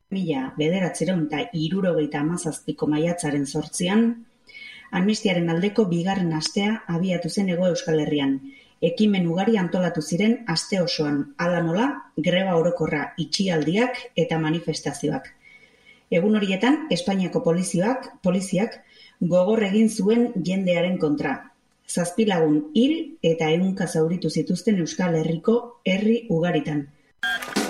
1977ko maiatzaren 8an, amnistiaren aldeko bigarren astea abiatu zen Hego Euskal Herrian. Ekimen ugari antolatu ziren aste osoan, hala nola, greba orokorra, itxialdiak eta manifestazioak. Egun horietan, Espainiako poliziak gogor egin zuen jendearen kontra. 7 lagun hil eta 100 zauritu zituzten Euskal Herriko herri ugaritan.